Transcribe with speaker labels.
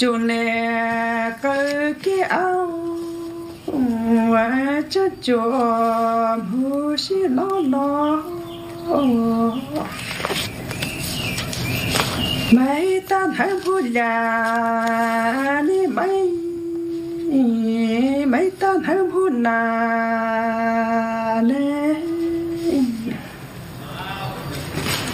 Speaker 1: chỗ này cái áo và cho chỗ hồ sĩ lo mấy tan hai phút là đi mấy tan hai phút là